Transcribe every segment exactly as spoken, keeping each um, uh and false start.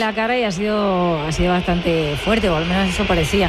la cara y ha sido, ha sido bastante fuerte, o al menos eso parecía.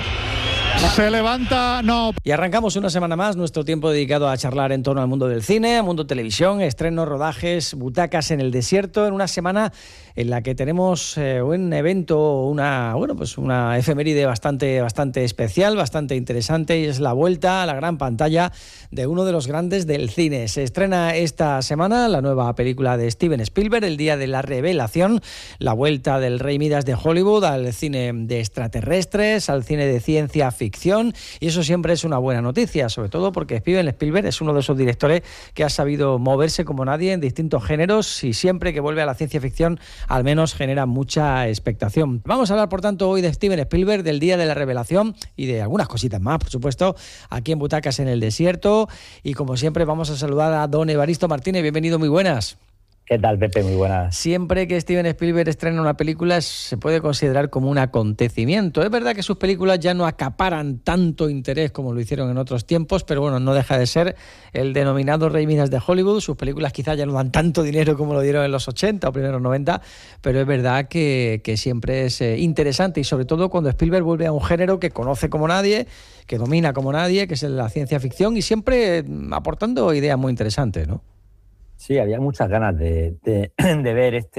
Se levanta, no. Y arrancamos una semana más nuestro tiempo dedicado a charlar en torno al mundo del cine, al mundo televisión, estrenos, rodajes, butacas en el desierto, en una semana en la que tenemos eh, un evento, una bueno pues una efeméride bastante, bastante especial, bastante interesante, y es la vuelta a la gran pantalla de uno de los grandes del cine. Se estrena esta semana la nueva película de Steven Spielberg, El día de la revelación, la vuelta del Rey Midas de Hollywood al cine de extraterrestres, al cine de ciencia ficción, y eso siempre es una buena noticia, sobre todo porque Steven Spielberg es uno de esos directores que ha sabido moverse como nadie en distintos géneros, y siempre que vuelve a la ciencia ficción al menos genera mucha expectación. Vamos a hablar, por tanto, hoy de Steven Spielberg, del día de la revelación y de algunas cositas más, por supuesto, aquí en Butacas en el Desierto, y como siempre vamos a saludar a don Evaristo Martínez. Bienvenido, muy buenas. ¿Qué tal, Pepe? Muy buenas. Siempre que Steven Spielberg estrena una película se puede considerar como un acontecimiento. Es verdad que sus películas ya no acaparan tanto interés como lo hicieron en otros tiempos, pero bueno, no deja de ser el denominado Rey Midas de Hollywood. Sus películas quizás ya no dan tanto dinero como lo dieron en los ochenta o primeros noventa, pero es verdad que, que siempre es eh, interesante, y sobre todo cuando Spielberg vuelve a un género que conoce como nadie, que domina como nadie, que es la ciencia ficción, y siempre aportando ideas muy interesantes, ¿no? Sí, había muchas ganas de, de, de ver este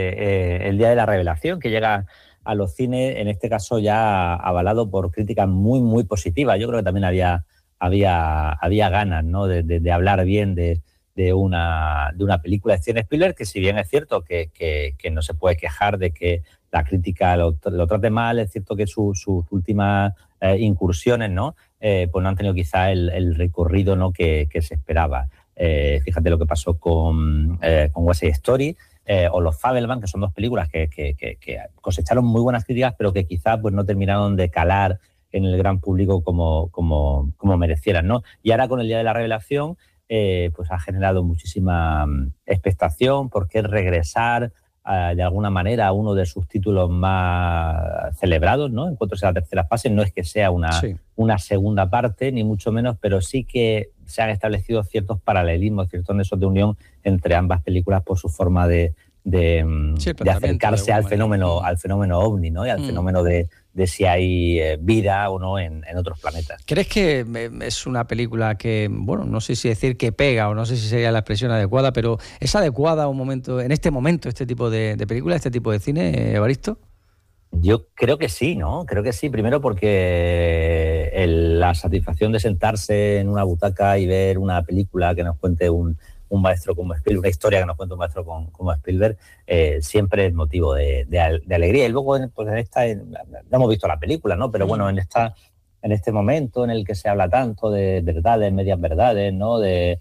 eh, el día de la revelación, que llega a los cines, en este caso ya avalado por críticas muy, muy positivas. Yo creo que también había, había, había ganas, ¿no?, de, de, de hablar bien de, de, una, de una película de Steven Spielberg, que si bien es cierto que, que, que no se puede quejar de que la crítica lo, lo trate mal, es cierto que sus su últimas eh, incursiones, ¿no?, eh, pues no han tenido quizá el, el recorrido, ¿no?, que, que se esperaba. Eh, fíjate lo que pasó con, eh, con West Side Story eh, o Los Fabelmans, que son dos películas que, que, que, que cosecharon muy buenas críticas, pero que quizás pues, no terminaron de calar en el gran público como, como, como merecieran, ¿no? Y ahora con el Día de la Revelación eh, pues ha generado muchísima expectación, porque es regresar eh, de alguna manera a uno de sus títulos más celebrados, ¿no? Encuentros en la tercera fase. No es que sea una, sí. una segunda parte, ni mucho menos, pero sí que se han establecido ciertos paralelismos, ciertos nexos de unión entre ambas películas por su forma de, de, sí, de acercarse de al fenómeno, al fenómeno ovni, ¿no? Y al mm. fenómeno de, de si hay eh, vida o no en, en otros planetas. ¿Crees que es una película que, bueno, no sé si decir que pega, o no sé si sería la expresión adecuada, pero es adecuada un momento, en este momento, este tipo de, de película, este tipo de cine, Evaristo? Yo creo que sí, ¿no? Creo que sí. Primero porque el, la satisfacción de sentarse en una butaca y ver una película que nos cuente un, un maestro como Spielberg, una historia que nos cuente un maestro con, como Spielberg, eh, siempre es motivo de, de, de alegría. Y luego, pues en esta, en, no hemos visto la película, ¿no? Pero bueno, en esta, en este momento en el que se habla tanto de verdades, medias verdades, ¿no? De,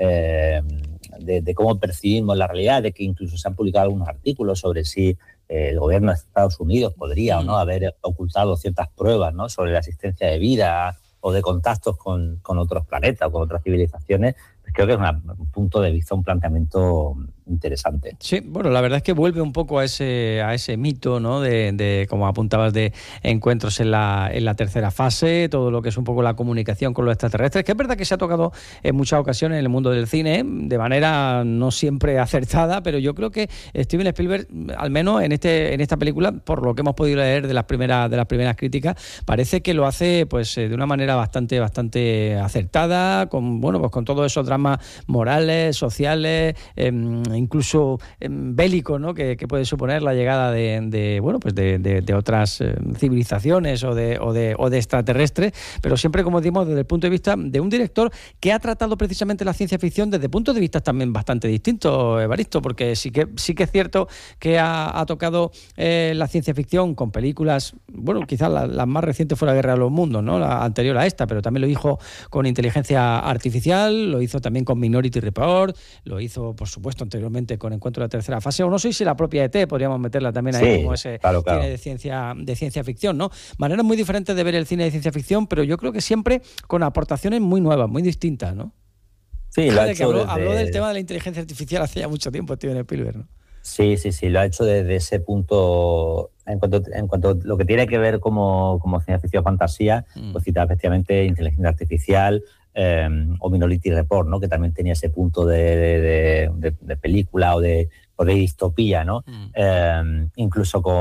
eh, de, de cómo percibimos la realidad, de que incluso se han publicado algunos artículos sobre si el gobierno de Estados Unidos podría o no haber ocultado ciertas pruebas, ¿no?, sobre la existencia de vida o de contactos con, con otros planetas o con otras civilizaciones. Pues creo que es una, un punto de vista, un planteamiento interesante. Sí, bueno, la verdad es que vuelve un poco a ese a ese mito, ¿no?, de, de como apuntabas, de encuentros en la en la tercera fase, todo lo que es un poco la comunicación con los extraterrestres, que es verdad que se ha tocado en muchas ocasiones en el mundo del cine, de manera no siempre acertada, pero yo creo que Steven Spielberg, al menos en este en esta película, por lo que hemos podido leer de las primeras de las primeras críticas, parece que lo hace pues de una manera bastante bastante acertada, con bueno, pues con todos esos dramas morales, sociales, eh, incluso eh, bélicos, ¿no?, que, que puede suponer la llegada de, de bueno, pues de, de, de otras eh, civilizaciones o de, o, de, o de extraterrestres, pero siempre, como decimos, desde el punto de vista de un director que ha tratado precisamente la ciencia ficción desde puntos de vista también bastante distintos, Evaristo, porque sí que sí que es cierto que ha, ha tocado eh, la ciencia ficción con películas, bueno, quizás las la más recientes fue La Guerra de los Mundos, ¿no?, la anterior a esta, pero también lo hizo con inteligencia artificial, lo hizo también con Minority Report, lo hizo, por supuesto, anteriormente con Encuentro de la tercera fase, o no sé si la propia E T podríamos meterla también ahí, sí, como ese claro, claro. cine de ciencia, de ciencia ficción, ¿no? Maneras muy diferentes de ver el cine de ciencia ficción, pero yo creo que siempre con aportaciones muy nuevas, muy distintas, ¿no? Sí, lo ha hecho habló, desde... habló del tema de la inteligencia artificial hace ya mucho tiempo, Steven Spielberg, ¿no? Sí, sí, sí, lo ha hecho desde ese punto, en cuanto en cuanto a lo que tiene que ver como, como ciencia ficción fantasía, mm. pues cita efectivamente inteligencia artificial, eh, o Minority Report, ¿no?, que también tenía ese punto de, de, de, de película o de, o de distopía, ¿no? Mm. Eh, incluso con